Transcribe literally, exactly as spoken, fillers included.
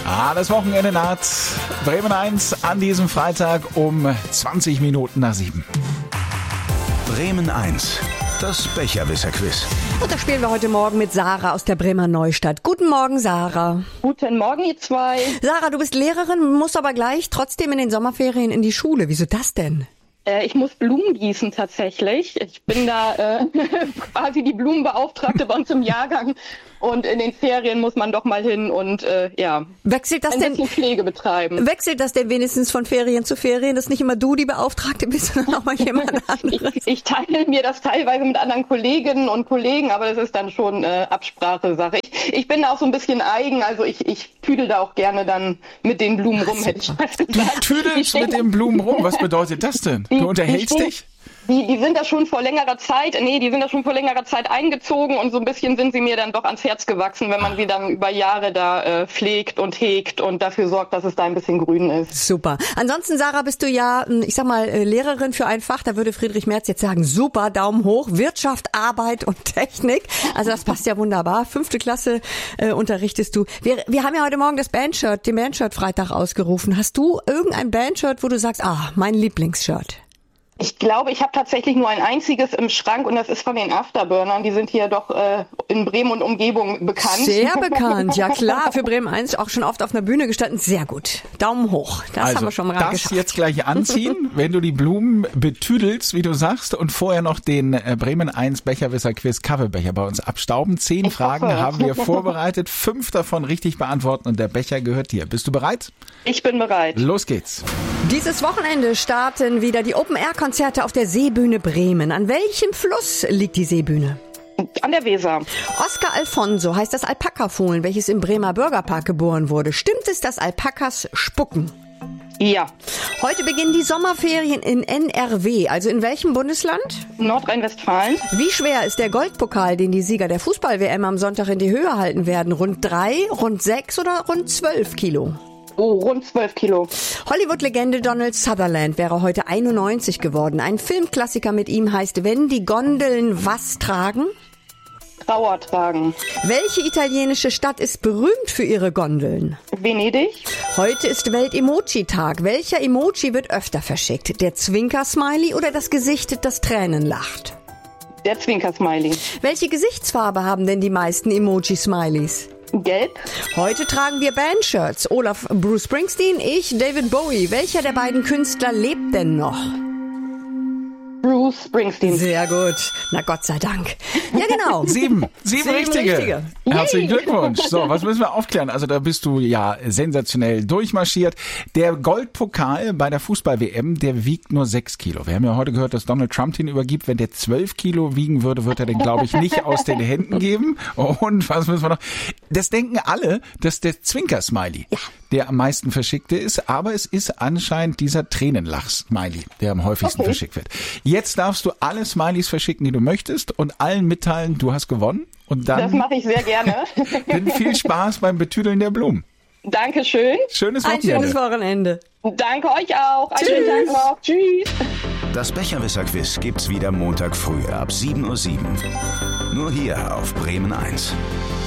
Ah, das Wochenende naht. Bremen eins an diesem Freitag um zwanzig Minuten nach sieben. Bremen eins, das Becherwisser-Quiz. Und das spielen wir heute Morgen mit Sarah aus der Bremer Neustadt. Guten Morgen, Sarah. Guten Morgen, ihr zwei. Sarah, du bist Lehrerin, musst aber gleich trotzdem in den Sommerferien in die Schule. Wieso das denn? Äh, ich muss Blumen gießen tatsächlich. Ich bin da äh, quasi die Blumenbeauftragte bei uns im Jahrgang. Und in den Ferien muss man doch mal hin und äh, ja, wechselt das ein denn, bisschen Pflege betreiben. Wechselt das denn wenigstens von Ferien zu Ferien, dass nicht immer du die Beauftragte bist, sondern auch mal jemand anderes? ich, ich teile mir das teilweise mit anderen Kolleginnen und Kollegen, aber das ist dann schon äh, Absprachesache. Ich, ich bin da auch so ein bisschen eigen, also ich, ich tüdel da auch gerne dann mit den Blumen rum, hätte ich fast gesagt. Du tüdelst mit den Blumen rum, was bedeutet das denn? Du unterhältst dich? Die, die sind da schon vor längerer Zeit, nee, die sind da schon vor längerer Zeit eingezogen und so ein bisschen sind sie mir dann doch ans Herz gewachsen, wenn man sie dann über Jahre da äh, pflegt und hegt und dafür sorgt, dass es da ein bisschen grün ist. Super. Ansonsten, Sarah, bist du ja, ich sag mal, Lehrerin für ein Fach, da würde Friedrich Merz jetzt sagen, super, Daumen hoch, Wirtschaft, Arbeit und Technik. Also das passt ja wunderbar. Fünfte Klasse äh, unterrichtest du. Wir, wir haben ja heute Morgen das Bandshirt, den Bandshirt-Freitag ausgerufen. Hast du irgendein Bandshirt, wo du sagst, ah, mein Lieblingsshirt? Ich glaube, ich habe tatsächlich nur ein einziges im Schrank und das ist von den Afterburnern. Die sind hier doch äh, in Bremen und Umgebung bekannt. Sehr bekannt, ja klar. Für Bremen eins auch schon oft auf einer Bühne gestanden. Sehr gut. Daumen hoch. Das also, haben wir schon mal das geschafft. Jetzt gleich anziehen, wenn du die Blumen betüdelst, wie du sagst, und vorher noch den äh, Bremen eins Becherwisser-Quiz Kaffeebecher bei uns abstauben. Zehn ich Fragen hoffe. haben wir vorbereitet, fünf davon richtig beantworten und der Becher gehört dir. Bist du bereit? Ich bin bereit. Los geht's. Dieses Wochenende starten wieder die Open-Air-Konzerte auf der Seebühne Bremen. An welchem Fluss liegt die Seebühne? An der Weser. Oscar Alfonso heißt das Alpaka-Fohlen, welches im Bremer Bürgerpark geboren wurde. Stimmt es, dass Alpakas spucken? Ja. Heute beginnen die Sommerferien in N R W. Also in welchem Bundesland? Nordrhein-Westfalen. Wie schwer ist der Goldpokal, den die Sieger der Fußball-W M am Sonntag in die Höhe halten werden? Rund drei, rund sechs oder rund zwölf Kilo? Oh, rund zwölf Kilo. Hollywood-Legende Donald Sutherland wäre heute einundneunzig geworden. Ein Filmklassiker mit ihm heißt Wenn die Gondeln was tragen? Trauer tragen. Welche italienische Stadt ist berühmt für ihre Gondeln? Venedig. Heute ist Welt-Emoji-Tag. Welcher Emoji wird öfter verschickt? Der Zwinker-Smiley oder das Gesicht, das Tränen lacht? Der Zwinker-Smiley. Welche Gesichtsfarbe haben denn die meisten Emoji-Smileys? Gelb. Heute tragen wir Bandshirts. Olaf Bruce Springsteen, ich David Bowie. Welcher der beiden Künstler lebt denn noch? Bruce Springsteen. Sehr gut. Na Gott sei Dank. Ja, genau. Sieben. Sieben, Sieben richtige. richtige. Herzlichen Glückwunsch. So, was müssen wir aufklären? Also da bist du ja sensationell durchmarschiert. Der Goldpokal bei der Fußball-W M, der wiegt nur sechs Kilo. Wir haben ja heute gehört, dass Donald Trump den übergibt. Wenn der zwölf Kilo wiegen würde, wird er den, glaube ich, nicht aus den Händen geben. Und was müssen wir noch? Das denken alle, dass der Zwinker-Smiley ja. der am meisten verschickte ist. Aber es ist anscheinend dieser Tränenlach-Smiley, der am häufigsten okay. verschickt wird. Jetzt darfst du alle Smileys verschicken, die du möchtest und allen mitteilen, du hast gewonnen. Und dann, das mache ich sehr gerne. Dann viel Spaß beim Betüdeln der Blumen. Dankeschön. Schönes Wochenende. Ein schönes Wochenende. Danke euch auch. Einen schönen Tag noch. Tschüss. Das Becherwisser-Quiz gibt's wieder Montag früh ab sieben Uhr sieben. Nur hier auf Bremen eins.